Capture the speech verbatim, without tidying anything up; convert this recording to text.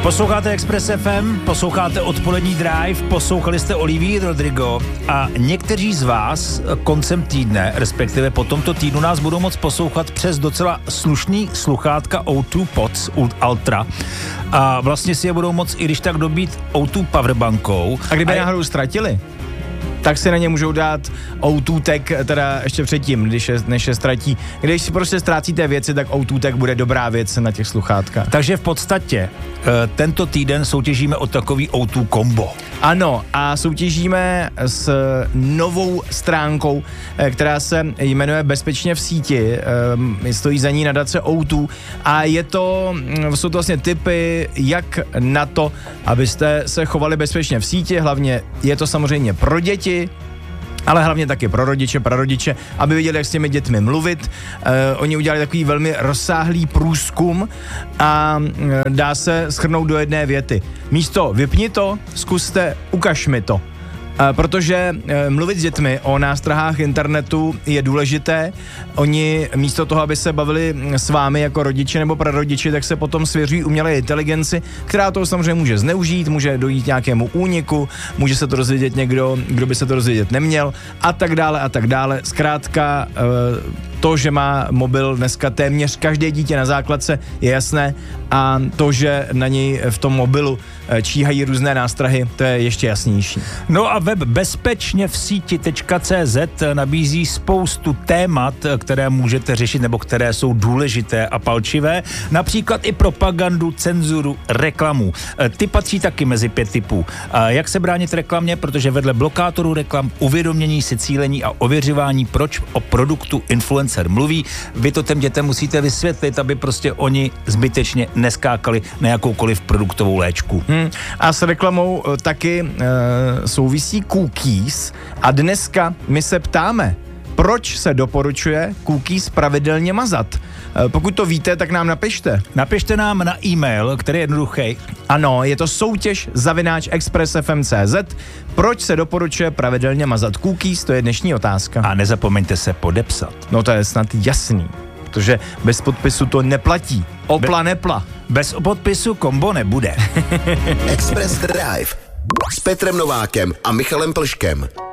Posloucháte Express F M, posloucháte Odpolední drive, poslouchali jste Olivia Rodrigo a někteří z vás koncem týdne, respektive po tomto týdnu nás budou moct poslouchat přes docela slušný sluchátka O dva Pods Ultra a vlastně si je budou moct i když tak dobít O dva powerbankou. A kdyby a náhodou ztratili, tak si na ně můžou dát O dva Tech, teda ještě předtím, když je, než je ztratí. Když si prostě ztrácíte věci, tak O dva Tech bude dobrá věc na těch sluchátkách. Takže v podstatě tento týden soutěžíme o takový O dva kombo. Ano, a soutěžíme s novou stránkou, která se jmenuje Bezpečně v síti. Stojí za ní nadace O dva a je to, jsou to vlastně tipy, jak na to, abyste se chovali bezpečně v síti. Hlavně je to samozřejmě pro děti, ale hlavně taky pro rodiče, prarodiče, aby věděli, jak s těmi dětmi mluvit. Eh, oni udělali takový velmi rozsáhlý průzkum a eh, dá se shrnout do jedné věty. Místo vypni to, zkuste, ukaž mi to. Eh, protože eh, mluvit s dětmi o nástrahách internetu je důležité. Oni místo toho, aby se bavili s vámi jako rodiči nebo prarodiči, tak se potom svěřují umělé inteligenci, která toho samozřejmě může zneužít, může dojít nějakému úniku, může se to dozvědět někdo, kdo by se to dozvědět neměl a tak dále a tak dále. Zkrátka eh, to, že má mobil dneska téměř každé dítě na základce, je jasné a to, že na něj v tom mobilu číhají různé nástrahy, to je ještě jasnější. No a web bezpečně v síti tečka cé zet nabízí spoustu témat, které můžete řešit nebo které jsou důležité a palčivé, například i propagandu, cenzuru, reklamu. Ty patří taky mezi pět typů. Jak se bránit reklamě, protože vedle blokátorů reklam, uvědomění si cílení a ověřování, proč o produktu influencer mluví, vy to těm dětem musíte vysvětlit, aby prostě oni zbytečně neskákali na jakoukoliv produktovou léčku. Hmm. A s reklamou taky e, souvisí cookies a dneska my se ptáme, proč se doporučuje cookies pravidelně mazat? E, pokud to víte, tak nám napište. Napište nám na e-mail, který je jednoduchý. Ano, je to soutěž zavináč express f m tečka cé zet. Proč se doporučuje pravidelně mazat cookies? To je dnešní otázka. A nezapomeňte se podepsat. No to je snad jasný, protože bez podpisu to neplatí. Opla Be- nepla. Bez podpisu kombo nebude. Express Drive s Petrem Novákem a Michalem Plškem.